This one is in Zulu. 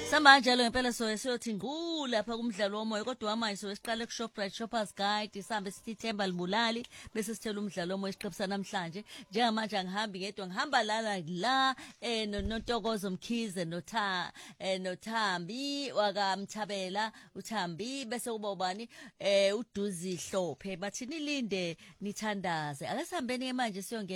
Samanje lo ngempela siyothi ngula lapha kumdlalo womoya kodwa manje siqale kuShoprite Shoppers Guide sihambe sithi Themba Libulali bese sithela umdlalo womoya isiqephu namhlanje njengamanje angihambi ngedwa ngihamba la noNtokozo Mkhize noThambi wakamthabela uThambi bese kuba ubani uDuzi Hlophe bathi nilinde nithandaze ake sihambeni manje siyongena